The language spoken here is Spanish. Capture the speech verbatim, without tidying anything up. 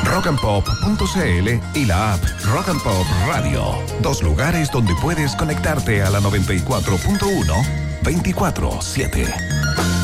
rock and pop punto c l y la app Rock and Pop Radio. Dos lugares donde puedes conectarte a la noventa y cuatro punto uno veinticuatro siete.